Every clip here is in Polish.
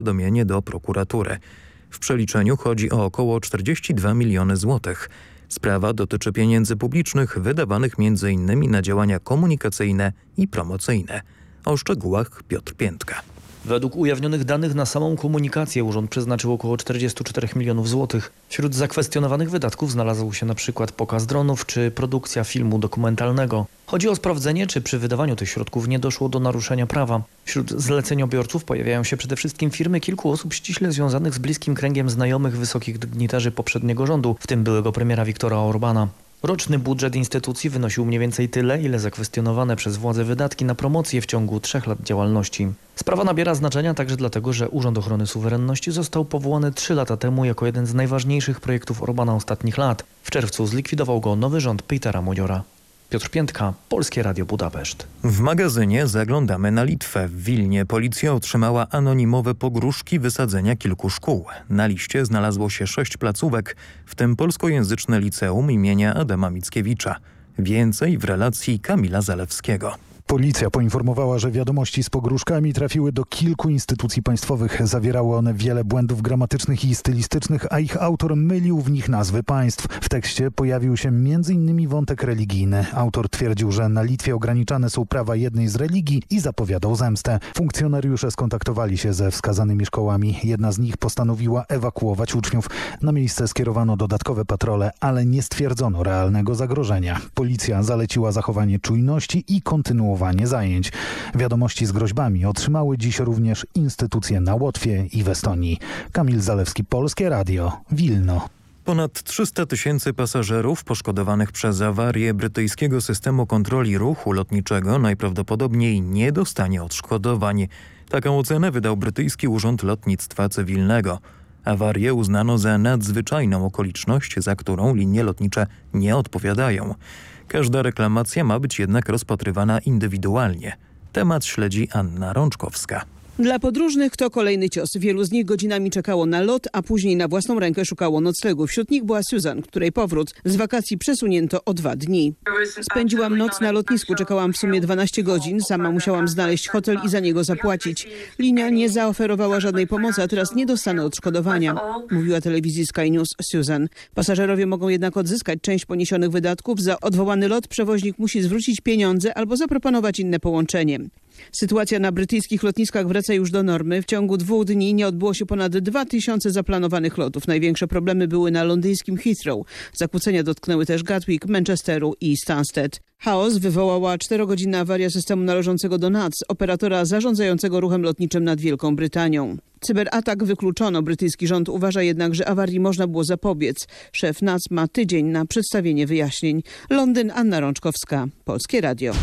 powiadomienie do prokuratury. W przeliczeniu chodzi o około 42 miliony złotych. Sprawa dotyczy pieniędzy publicznych wydawanych m.in. na działania komunikacyjne i promocyjne. O szczegółach Piotr Piętka. Według ujawnionych danych na samą komunikację urząd przeznaczył około 44 milionów złotych. Wśród zakwestionowanych wydatków znalazł się np. pokaz dronów czy produkcja filmu dokumentalnego. Chodzi o sprawdzenie, czy przy wydawaniu tych środków nie doszło do naruszenia prawa. Wśród zleceniobiorców pojawiają się przede wszystkim firmy kilku osób ściśle związanych z bliskim kręgiem znajomych wysokich dygnitarzy poprzedniego rządu, w tym byłego premiera Viktora Orbána. Roczny budżet instytucji wynosił mniej więcej tyle, ile zakwestionowane przez władze wydatki na promocję w ciągu 3 lat działalności. Sprawa nabiera znaczenia także dlatego, że Urząd Ochrony Suwerenności został powołany 3 lata temu jako jeden z najważniejszych projektów Orbána ostatnich lat. W czerwcu zlikwidował go nowy rząd Petera Modziora. Piotr Piętka, Polskie Radio Budapeszt. W magazynie zaglądamy na Litwę. W Wilnie policja otrzymała anonimowe pogróżki wysadzenia kilku szkół. Na liście znalazło się 6 placówek, w tym polskojęzyczne liceum imienia Adama Mickiewicza. Więcej w relacji Kamila Zalewskiego. Policja poinformowała, że wiadomości z pogróżkami trafiły do kilku instytucji państwowych. Zawierały one wiele błędów gramatycznych i stylistycznych, a ich autor mylił w nich nazwy państw. W tekście pojawił się m.in. wątek religijny. Autor twierdził, że na Litwie ograniczane są prawa jednej z religii i zapowiadał zemstę. Funkcjonariusze skontaktowali się ze wskazanymi szkołami. Jedna z nich postanowiła ewakuować uczniów. Na miejsce skierowano dodatkowe patrole, ale nie stwierdzono realnego zagrożenia. Policja zaleciła zachowanie czujności i kontynuowanie zajęć. Wiadomości z groźbami otrzymały dziś również instytucje na Łotwie i w Estonii. Kamil Zalewski, Polskie Radio, Wilno. Ponad 300 000 pasażerów poszkodowanych przez awarię brytyjskiego systemu kontroli ruchu lotniczego najprawdopodobniej nie dostanie odszkodowań. Taką ocenę wydał brytyjski Urząd Lotnictwa Cywilnego. Awarię uznano za nadzwyczajną okoliczność, za którą linie lotnicze nie odpowiadają. Każda reklamacja ma być jednak rozpatrywana indywidualnie. Temat śledzi Anna Rączkowska. Dla podróżnych to kolejny cios. Wielu z nich godzinami czekało na lot, a później na własną rękę szukało noclegu. Wśród nich była Susan, której powrót z wakacji przesunięto o 2 dni. Spędziłam noc na lotnisku, czekałam w sumie 12 godzin. Sama musiałam znaleźć hotel i za niego zapłacić. Linia nie zaoferowała żadnej pomocy, a teraz nie dostanę odszkodowania, mówiła telewizji Sky News Susan. Pasażerowie mogą jednak odzyskać część poniesionych wydatków. Za odwołany lot przewoźnik musi zwrócić pieniądze albo zaproponować inne połączenie. Sytuacja na brytyjskich lotniskach wraca już do normy. W ciągu 2 dni nie odbyło się ponad 2000 zaplanowanych lotów. Największe problemy były na londyńskim Heathrow. Zakłócenia dotknęły też Gatwick, Manchesteru i Stansted. Chaos wywołała 4-godzinna awaria systemu należącego do NATS, operatora zarządzającego ruchem lotniczym nad Wielką Brytanią. Cyberatak wykluczono. Brytyjski rząd uważa jednak, że awarii można było zapobiec. Szef NATS ma tydzień na przedstawienie wyjaśnień. Londyn, Anna Rączkowska, Polskie Radio.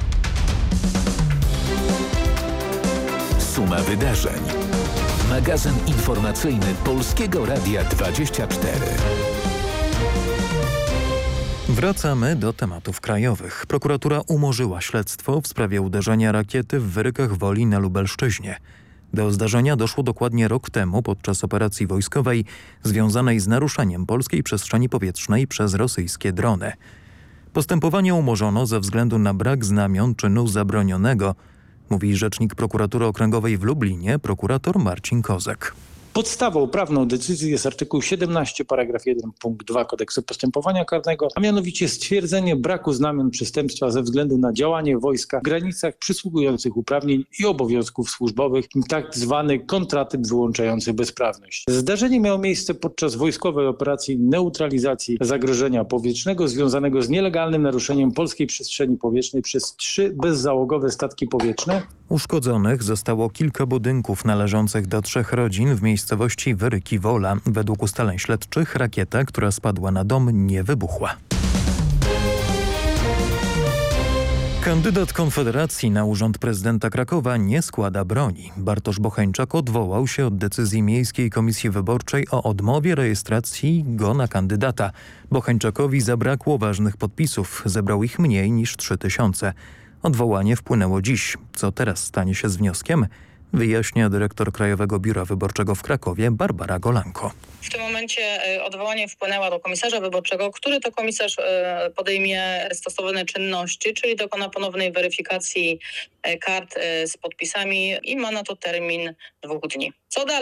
Suma wydarzeń. Magazyn informacyjny Polskiego Radia 24. Wracamy do tematów krajowych. Prokuratura umorzyła śledztwo w sprawie uderzenia rakiety w Wyrykach Woli na Lubelszczyźnie. Do zdarzenia doszło dokładnie rok temu podczas operacji wojskowej związanej z naruszeniem polskiej przestrzeni powietrznej przez rosyjskie drony. Postępowanie umorzono ze względu na brak znamion czynu zabronionego, mówi rzecznik prokuratury okręgowej w Lublinie, prokurator Marcin Kozek. Podstawą prawną decyzji jest artykuł 17 paragraf 1 punkt 2 Kodeksu Postępowania Karnego, a mianowicie stwierdzenie braku znamion przestępstwa ze względu na działanie wojska w granicach przysługujących uprawnień i obowiązków służbowych, tak zwany kontratyp wyłączający bezprawność. Zdarzenie miało miejsce podczas wojskowej operacji neutralizacji zagrożenia powietrznego związanego z nielegalnym naruszeniem polskiej przestrzeni powietrznej przez 3 bezzałogowe statki powietrzne. Uszkodzonych zostało kilka budynków należących do 3 rodzin w miejscowości Wyryki Wola. Według ustaleń śledczych rakieta, która spadła na dom, nie wybuchła. Kandydat Konfederacji na urząd prezydenta Krakowa nie składa broni. Bartosz Bocheńczak odwołał się od decyzji Miejskiej Komisji Wyborczej o odmowie rejestracji go na kandydata. Bocheńczakowi zabrakło ważnych podpisów. Zebrał ich mniej niż 3000. Odwołanie wpłynęło dziś. Co teraz stanie się z wnioskiem? Wyjaśnia dyrektor Krajowego Biura Wyborczego w Krakowie Barbara Golanko. W tym momencie odwołanie wpłynęło do komisarza wyborczego, który to komisarz podejmie stosowne czynności, czyli dokona ponownej weryfikacji kart z podpisami i ma na to termin 2 dni. Co dalej?